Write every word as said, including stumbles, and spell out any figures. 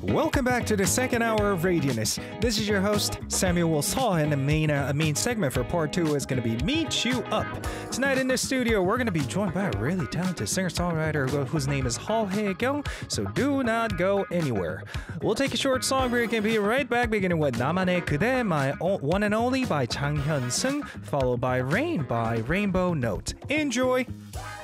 Welcome back to the second hour of Radioness. This is your host, Samuel Saw, and the main, uh, main segment for part two is going to be Meet You Up. Tonight in the studio, we're going to be joined by a really talented singer-songwriter who- whose name is Hall Hae-kyung, so do not go anywhere. We'll take a short song break and be right back, beginning with 나만의 그대, My O- One and Only by Chang Hyun-sung, followed by Rain by Rainbow Note. Enjoy!